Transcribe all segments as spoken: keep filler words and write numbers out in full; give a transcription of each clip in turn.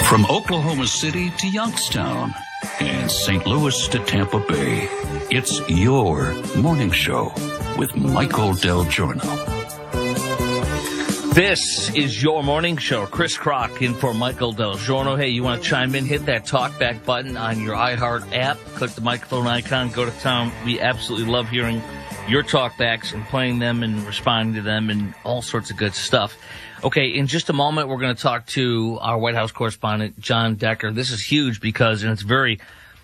From Oklahoma City to Youngstown and Saint Louis to Tampa Bay, it's your morning show with Michael Del Giorno. This is your morning show. Chris Crock in for Michael Del Giorno. Hey, you want to chime in? Hit that talkback button on your iHeart app. Click the microphone icon. Go to town. We absolutely love hearing your talkbacks and playing them and responding to them and all sorts of good stuff. Okay, in just a moment, we're going to talk to our White House correspondent, John Decker. This is huge because, and it's very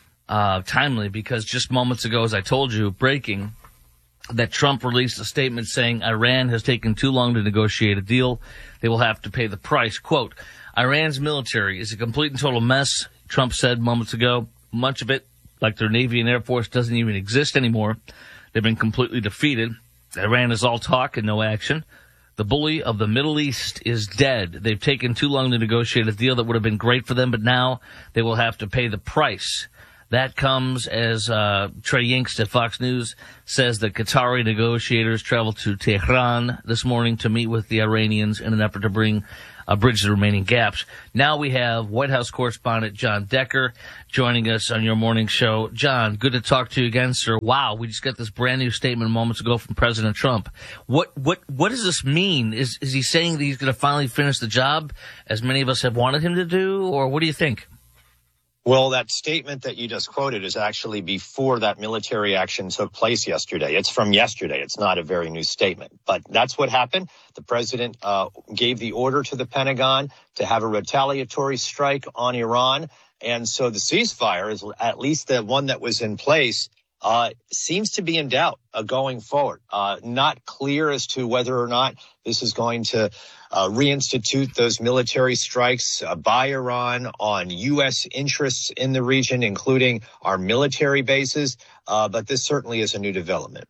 uh timely, because just moments ago, as I told you, breaking, that Trump released a statement saying Iran has taken too long to negotiate a deal. They will have to pay the price. Quote, Iran's military is a complete and total mess, Trump said moments ago. Much of it, like their Navy and Air Force, doesn't even exist anymore. They've been completely defeated. Iran is all talk and no action. The bully of the Middle East is dead. They've taken too long to negotiate a deal that would have been great for them, but now they will have to pay the price. That comes as uh, Trey Yingst at Fox News says that Qatari negotiators traveled to Tehran this morning to meet with the Iranians in an effort to bring a bridge the remaining gaps. Now we have White House correspondent John Decker joining us on your morning show. John, good to talk to you again, sir. Wow, we just got this brand new statement moments ago from President Trump. What what what does this mean? Is is he saying that he's going to finally finish the job, as many of us have wanted him to do, or what do you think? Well, that statement that you just quoted is actually before that military action took place yesterday. It's from yesterday. It's not a very new statement, but that's what happened. The president uh, gave the order to the Pentagon to have a retaliatory strike on Iran. And so the ceasefire, is at least the one that was in place, uh, seems to be in doubt uh, going forward. Uh, not clear as to whether or not this is going to Uh, reinstitute those military strikes uh, by Iran on U S interests in the region, including our military bases. Uh, but this certainly is a new development.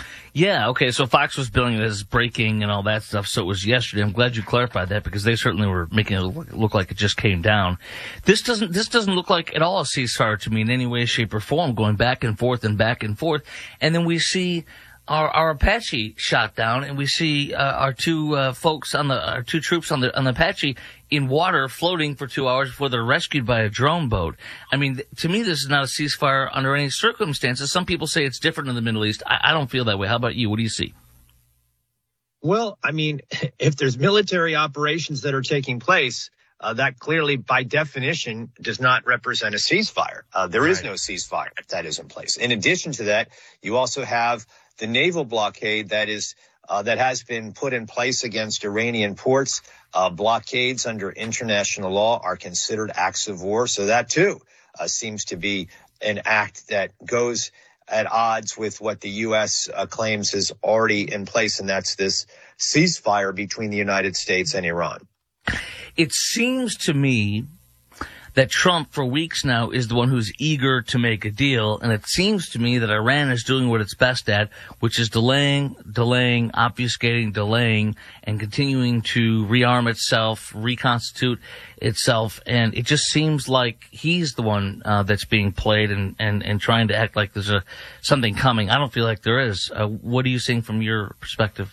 Yeah, okay, so Fox was billing it as breaking and all that stuff, so it was yesterday. I'm glad you clarified that, because they certainly were making it look, look like it just came down. This doesn't this doesn't look like at all a ceasefire to me in any way, shape, or form, going back and forth and back and forth. And then we see Our, our Apache shot down, and we see uh, our two uh, folks on the our two troops on the on the Apache in water floating for two hours before they're rescued by a drone boat. I mean, th- to me, this is not a ceasefire under any circumstances. Some people say it's different in the Middle East. I, I don't feel that way. How about you? What do you see? Well, I mean, if there's military operations that are taking place, uh, that clearly, by definition, does not represent a ceasefire. Uh, there right. is no ceasefire if that is in place. In addition to that, you also have the naval blockade that is uh, that has been put in place against Iranian ports. Uh, blockades under international law are considered acts of war. So that, too, uh, seems to be an act that goes at odds with what the U S uh, claims is already in place, and that's this ceasefire between the United States and Iran. It seems to me that Trump, for weeks now, is the one who's eager to make a deal. And it seems to me that Iran is doing what it's best at, which is delaying, delaying, obfuscating, delaying, and continuing to rearm itself, reconstitute itself. And it just seems like he's the one uh, that's being played and, and, and trying to act like there's a something coming. I don't feel like there is. Uh, what are you seeing from your perspective?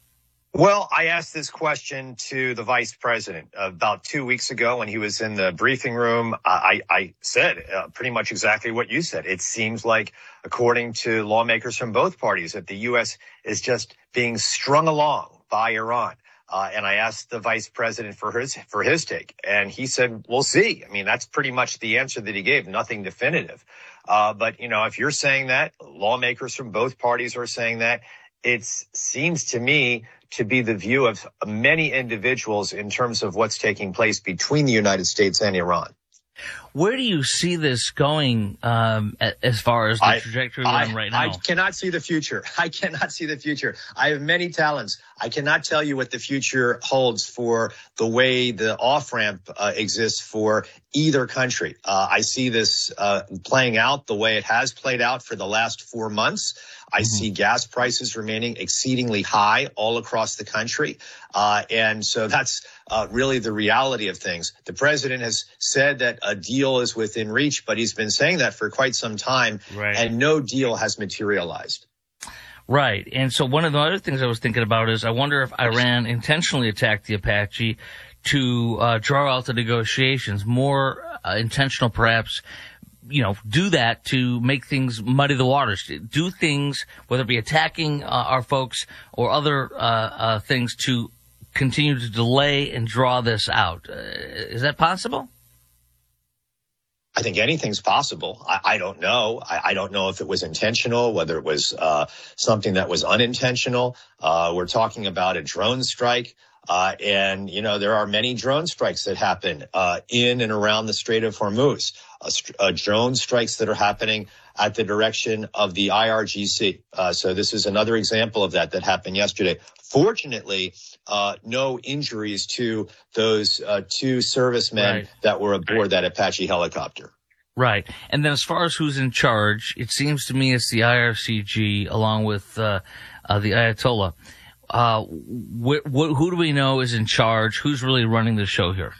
Well, I asked this question to the vice president about two weeks ago when he was in the briefing room. I, I said uh, pretty much exactly what you said. It seems like, according to lawmakers from both parties, that the U S is just being strung along by Iran. Uh, and I asked the vice president for his for his take, and he said, we'll see. I mean, that's pretty much the answer that he gave, nothing definitive. Uh, but, you know, if you're saying that, lawmakers from both parties are saying that, it seems to me to be the view of many individuals in terms of what's taking place between the United States and Iran. Where do you see this going um, as far as the I, trajectory I, we're on right now? I cannot see the future. I cannot see the future. I have many talents. I cannot tell you what the future holds for the way the off-ramp uh, exists for either country. Uh, I see this uh, playing out the way it has played out for the last four months. I mm-hmm. see gas prices remaining exceedingly high all across the country. Uh, and so that's uh, really the reality of things. The president has said that a deal is within reach, but he's been saying that for quite some time, right. and no deal has materialized. Right. And so one of the other things I was thinking about is I wonder if Iran intentionally attacked the Apache to uh, draw out the negotiations, more uh, intentional perhaps, you know, do that to make things muddy the waters, do things, whether it be attacking uh, our folks or other uh, uh, things to continue to delay and draw this out. Uh, is that possible? I think anything's possible. I, I don't know. I, I don't know if it was intentional, whether it was uh, something that was unintentional. Uh, we're talking about a drone strike. Uh, and, you know, there are many drone strikes that happen uh, in and around the Strait of Hormuz, uh, uh, drone strikes that are happening at the direction of the I R G C. Uh, so this is another example of that that happened yesterday. Fortunately, uh, no injuries to those uh, two servicemen right. that were aboard right. that Apache helicopter. Right. And then as far as who's in charge, it seems to me it's the I R C G along with uh, uh, the Ayatollah. Uh, wh- wh- who do we know is in charge? Who's really running the show here?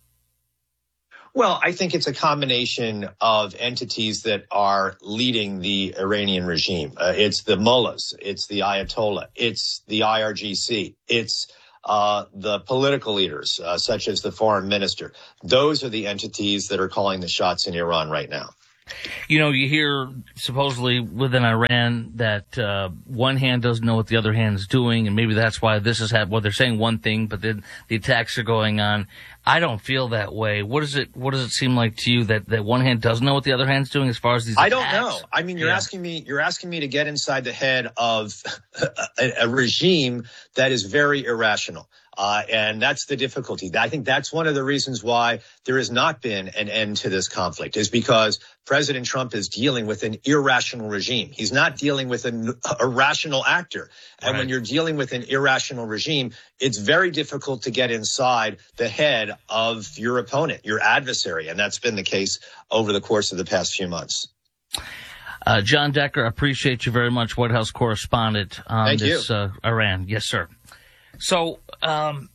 Well, I think it's a combination of entities that are leading the Iranian regime. Uh, it's the mullahs, it's the Ayatollah, it's the I R G C, it's uh, the political leaders, uh, such as the foreign minister. Those are the entities that are calling the shots in Iran right now. You know, you hear supposedly within Iran that uh, one hand doesn't know what the other hand is doing, and maybe that's why this is happening. Well, they're saying one thing, but then the attacks are going on. I don't feel that way. What does it What does it seem like to you that, that one hand doesn't know what the other hand's doing as far as these attacks? I don't know. I mean, you're yeah. asking me. You're asking me to get inside the head of a, a regime that is very irrational. Uh, and that's the difficulty. I think that's one of the reasons why there has not been an end to this conflict, is because President Trump is dealing with an irrational regime. He's not dealing with an irrational actor. And right. when you're dealing with an irrational regime, it's very difficult to get inside the head of your opponent, your adversary. And that's been the case over the course of the past few months. Uh, John Decker, I appreciate you very much, White House correspondent on Thank this you. Uh, Iran. Yes, sir. So, um,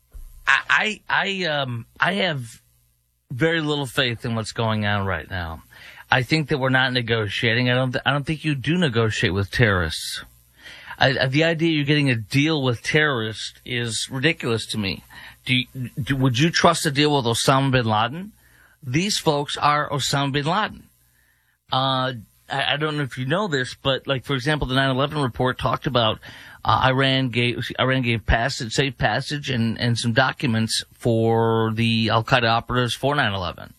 I, I, um, I have very little faith in what's going on right now. I think that we're not negotiating. I don't, th- I don't think you do negotiate with terrorists. I, the idea you're getting a deal with terrorists is ridiculous to me. Do, you, do would you trust a deal with Osama bin Laden? These folks are Osama bin Laden. Uh, I, I don't know if you know this, but like, for example, the nine eleven report talked about Uh, Iran gave Iran gave passage, safe passage, and, and some documents for the Al Qaeda operatives for nine eleven.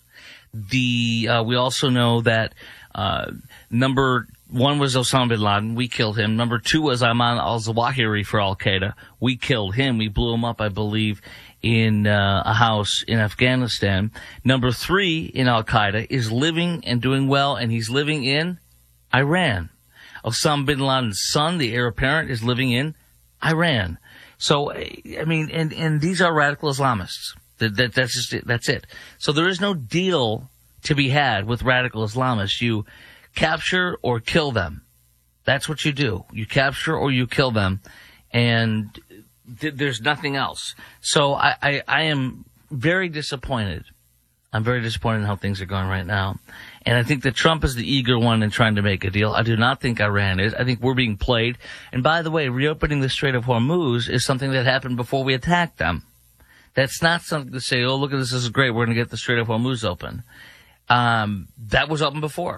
The uh, we also know that uh, number one was Osama bin Laden. We killed him. Number two was Ayman al-Zawahiri for Al Qaeda. We killed him. We blew him up, I believe, in uh, a house in Afghanistan. Number three in Al Qaeda is living and doing well, and he's living in Iran. Osama bin Laden's son, the heir apparent, is living in Iran. So, I mean, and, and these are radical Islamists. That, that, that's just it. That's it. So there is no deal to be had with radical Islamists. You capture or kill them. That's what you do. You capture or you kill them. And th- there's nothing else. So I, I, I am very disappointed. I'm very disappointed in how things are going right now. And I think that Trump is the eager one in trying to make a deal. I do not think Iran is. I think we're being played. And by the way, reopening the Strait of Hormuz is something that happened before we attacked them. That's not something to say, oh, look at this, this is great, we're going to get the Strait of Hormuz open. Um, that was open before.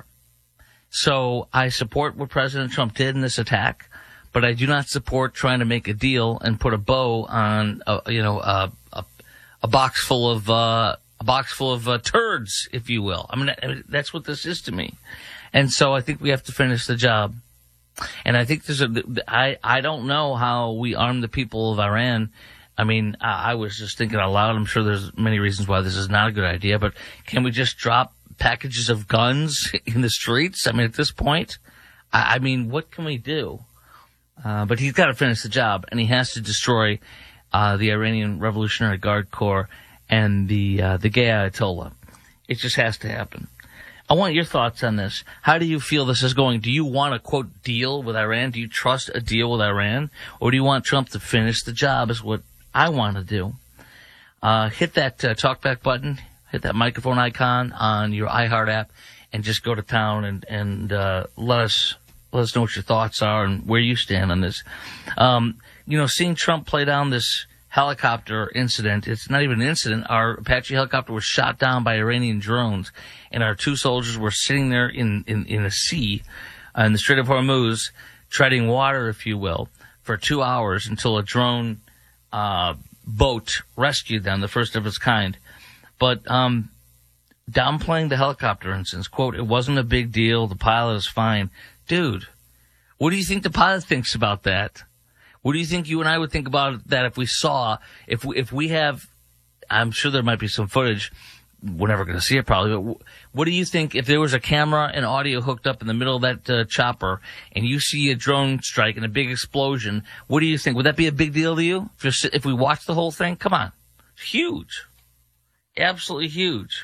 So I support what President Trump did in this attack, but I do not support trying to make a deal and put a bow on, a, you know, a, a, a box full of, uh, a box full of uh, turds, if you will. I mean, I mean, that's what this is to me. And so I think we have to finish the job. And I think there's a, I, I don't know how we arm the people of Iran. I mean, I, I was just thinking out loud. I'm sure there's many reasons why this is not a good idea, but can we just drop packages of guns in the streets? I mean, at this point, I, I mean, what can we do? Uh, but he's got to finish the job, and he has to destroy uh, the Iranian Revolutionary Guard Corps and the uh, the gay Ayatollah. It just has to happen. I want your thoughts on this. How do you feel this is going? Do you want a, quote, deal with Iran? Do you trust a deal with Iran? Or do you want Trump to finish the job is what I want to do. Uh, hit that uh, talkback button, hit that microphone icon on your iHeart app, and just go to town and, and uh, let us let us know what your thoughts are and where you stand on this. Um, you know, seeing Trump play down this helicopter incident. It's not even an incident. Our Apache helicopter was shot down by Iranian drones, and our two soldiers were sitting there in, in, in the sea, uh, in the Strait of Hormuz, treading water, if you will, for two hours until a drone uh, boat rescued them, the first of its kind. But um, downplaying the helicopter incident, quote, it wasn't a big deal. The pilot is fine. Dude, what do you think the pilot thinks about that? What do you think you and I would think about that if we saw, if we, if we have, I'm sure there might be some footage, we're never going to see it probably, but what do you think if there was a camera and audio hooked up in the middle of that uh, chopper and you see a drone strike and a big explosion, what do you think? Would that be a big deal to you if, you're, if we watch the whole thing? Come on. It's huge. Absolutely huge.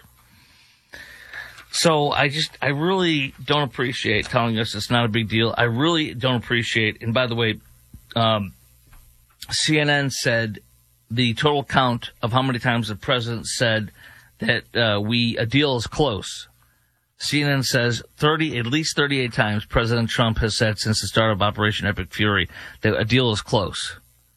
So I just, I really don't appreciate telling us it's not a big deal. I really don't appreciate, and by the way, Um, C N N said the total count of how many times the president said that uh, we a deal is close. C N N says thirty, at least thirty-eight times President Trump has said since the start of Operation Epic Fury that a deal is close.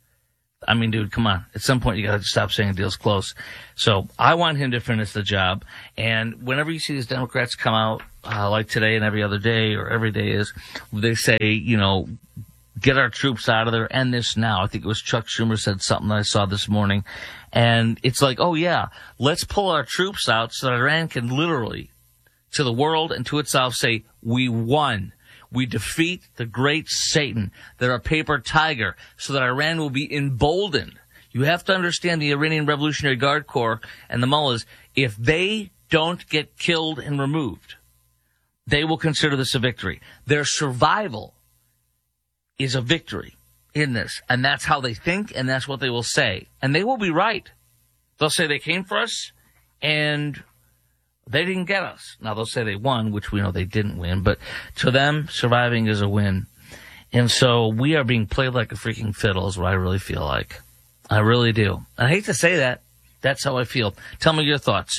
I mean, dude, come on. At some point, you got to stop saying a deal's close. So I want him to finish the job. And whenever you see these Democrats come out, uh, like today and every other day or every day is, they say, you know, get our troops out of there, end this now. I think it was Chuck Schumer said something that I saw this morning. And it's like, oh, yeah, let's pull our troops out so that Iran can literally, to the world and to itself, say, we won. We defeat the great Satan. They're a paper tiger, so that Iran will be emboldened. You have to understand the Iranian Revolutionary Guard Corps and the mullahs. If they don't get killed and removed, they will consider this a victory. Their survival is a victory in this. And that's how they think, and that's what they will say. And they will be right. They'll say they came for us, and they didn't get us. Now, they'll say they won, which we know they didn't win. But to them, surviving is a win. And so we are being played like a freaking fiddle is what I really feel like. I really do. I hate to say that. That's how I feel. Tell me your thoughts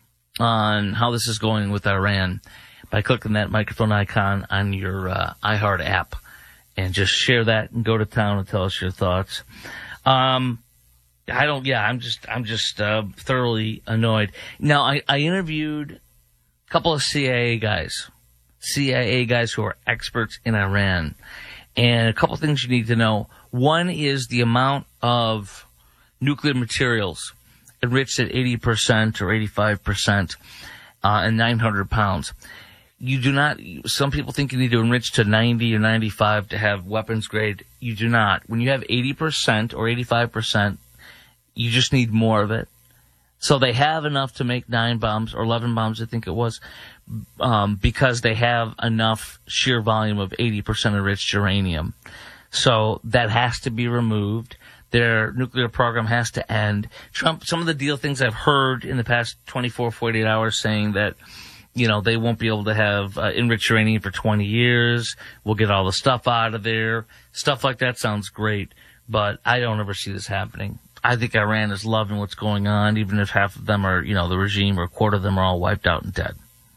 on how this is going with Iran by clicking that microphone icon on your uh, iHeart app. And just share that and go to town and tell us your thoughts. Um, I don't, yeah, I'm just, I'm just, uh, thoroughly annoyed. Now, I, I interviewed a couple of C I A guys, C I A guys who are experts in Iran. And a couple of things you need to know. One is the amount of nuclear materials enriched at eighty percent or eighty-five percent, uh, and nine hundred pounds. You do not, some people think you need to enrich to ninety or ninety-five to have weapons grade. You do not. When you have eighty percent or eighty-five percent, you just need more of it. So they have enough to make nine bombs or eleven bombs, I think it was, um, because they have enough sheer volume of eighty percent enriched uranium. So that has to be removed. Their nuclear program has to end. Trump, some of the deal things I've heard in the past twenty-four, forty-eight hours saying that, you know, they won't be able to have uh, enriched uranium for twenty years. We'll get all the stuff out of there. Stuff like that sounds great, but I don't ever see this happening. I think Iran is loving what's going on, even if half of them are, you know, the regime or a quarter of them are all wiped out and dead.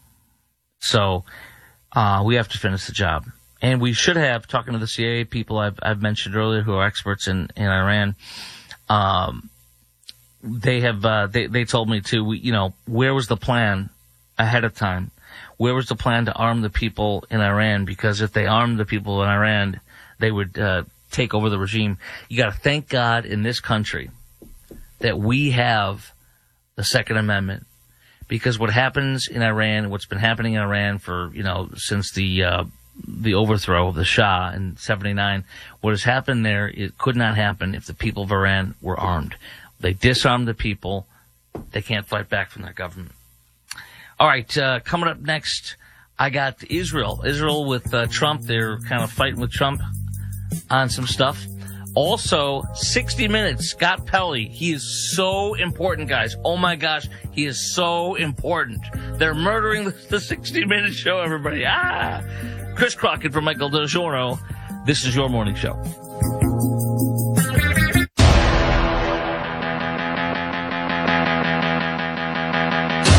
So uh, we have to finish the job. And we should have, talking to the C I A people I've, I've mentioned earlier who are experts in, in Iran, um, they have, uh, they, they told me to, we, you know, where was the plan ahead of time? Where was the plan to arm the people in Iran? Because if they armed the people in Iran, they would uh, take over the regime. You got to thank God in this country that we have the Second Amendment, because what happens in Iran, what's been happening in Iran for, you know, since the uh, the overthrow of the Shah in seventy-nine, what has happened there, it could not happen if the people of Iran were armed. They disarmed the people. They can't fight back from their government. All right, uh, coming up next, I got Israel. Israel with uh, Trump. They're kind of fighting with Trump on some stuff. Also, sixty minutes, Scott Pelley. He is so important, guys. Oh, my gosh, he is so important. They're murdering the, the sixty minute show, everybody. Ah! Chris Crockett from Michael DelGiorno. This is your morning show.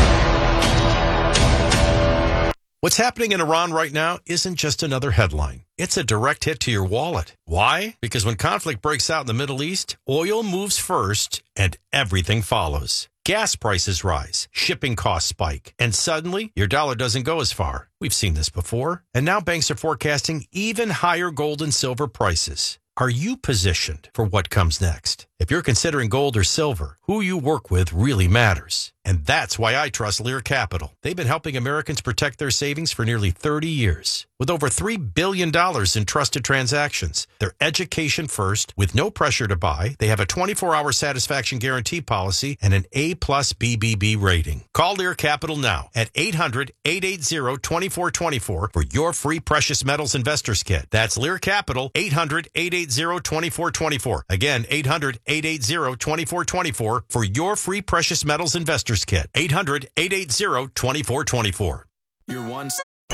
What's happening in Iran right now isn't just another headline. it's a direct hit to your wallet. Why? Because when conflict breaks out in the Middle East, oil moves first and everything follows. Gas prices rise, shipping costs spike, and suddenly your dollar doesn't go as far. We've seen this before. And now banks are forecasting even higher gold and silver prices. Are you positioned for what comes next? If you're considering gold or silver, who you work with really matters. And that's why I trust Lear Capital. They've been helping Americans protect their savings for nearly thirty years. With over three billion dollars in trusted transactions, they're education first, with no pressure to buy. They have a twenty-four hour satisfaction guarantee policy and an A plus B B B rating. Call Lear Capital now at eight hundred, eight eight zero, two four two four for your free precious metals investors kit. That's Lear Capital, eight hundred, eight eight zero, two four two four. Again, eight hundred, eight eight zero, two four two four for your free precious metals investors kit. eight hundred, eight eight zero, two four two four. Your one.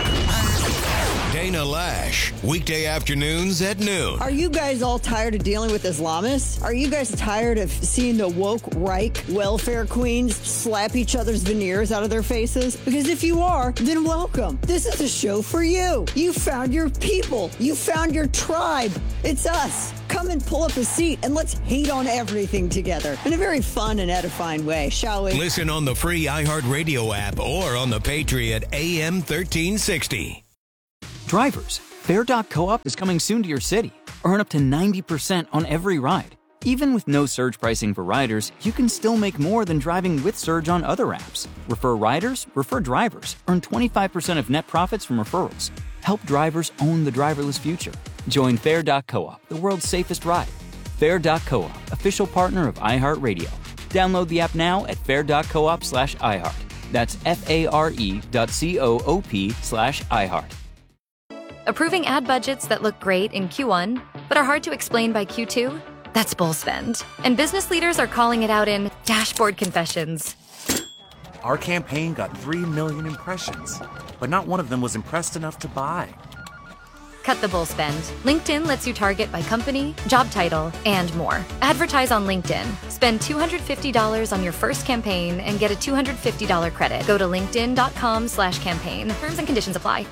Dana Lash, weekday afternoons at noon. Are you guys all tired of dealing with Islamists? Are you guys tired of seeing the woke Reich welfare queens slap each other's veneers out of their faces? Because if you are, then welcome. This is a show for you. You found your people. You found your tribe. It's us. Come and pull up a seat and let's hate on everything together in a very fun and edifying way, shall we? Listen on the free iHeartRadio app or on the Patriot A M thirteen sixty. Drivers, Fair dot coop is coming soon to your city. Earn up to ninety percent on every ride. Even with no surge pricing for riders, you can still make more than driving with Surge on other apps. Refer riders, refer drivers. Earn twenty-five percent of net profits from referrals. Help drivers own the driverless future. Join Fair dot coop, the world's safest ride. Fair dot coop, official partner of iHeartRadio. Download the app now at fair dot coop slash iHeart. That's F-A-R-E dot C-O-O-P slash iHeart. Approving ad budgets that look great in Q one, but are hard to explain by Q two? That's bull spend. And business leaders are calling it out in dashboard confessions. Our campaign got three million impressions, but not one of them was impressed enough to buy. Cut the bull spend. LinkedIn lets you target by company, job title, and more. Advertise on LinkedIn. Spend two hundred fifty dollars on your first campaign and get a two hundred fifty dollars credit. Go to linkedin.com slash campaign. Terms and conditions apply.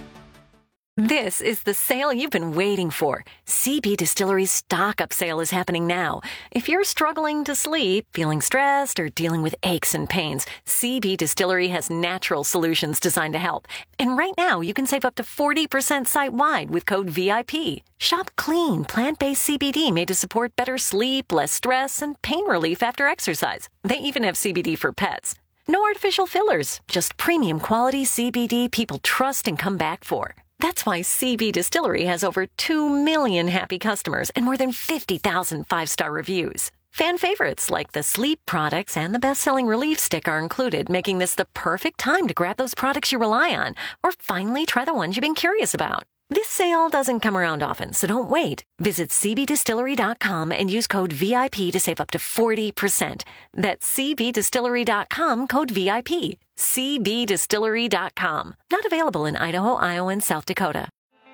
This is the sale you've been waiting for. C B Distillery's stock-up sale is happening now. If you're struggling to sleep, feeling stressed, or dealing with aches and pains, C B Distillery has natural solutions designed to help. And right now, you can save up to forty percent site-wide with code V I P. Shop clean, plant-based C B D made to support better sleep, less stress, and pain relief after exercise. They even have C B D for pets. No artificial fillers, just premium quality C B D people trust and come back for. That's why C B Distillery has over two million happy customers and more than fifty thousand five-star reviews. Fan favorites like the sleep products and the best-selling Relief Stick are included, making this the perfect time to grab those products you rely on or finally try the ones you've been curious about. This sale doesn't come around often, so don't wait. Visit C B distillery dot com and use code V I P to save up to forty percent. That's C B distillery dot com, code V I P. C B distillery dot com. Not available in Idaho, Iowa, and South Dakota.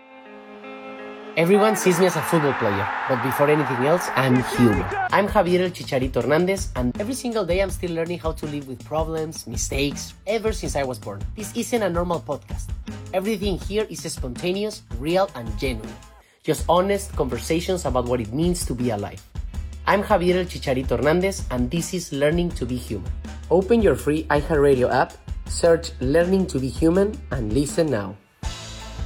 Everyone sees me as a football player, but before anything else, I'm human. I'm Javier El Chicharito Hernandez, and every single day I'm still learning how to live with problems, mistakes, ever since I was born. This isn't a normal podcast. Everything here is spontaneous, real, and genuine. Just honest conversations about what it means to be alive. I'm Javier El Chicharito Hernandez, and this is Learning to be Human. Open your free iHeartRadio app, search Learning to be Human, and listen now.